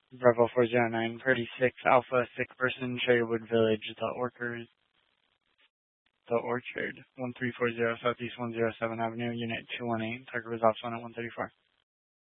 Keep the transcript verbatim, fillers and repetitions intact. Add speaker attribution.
Speaker 1: Bravo four zero nine, Purdy six, Alpha, sick person, Cherrywood Village, The Orchard, The Orchard, one three four zero Southeast one oh seven Avenue, Unit two one eight, Tucker was off on at one thirty-four.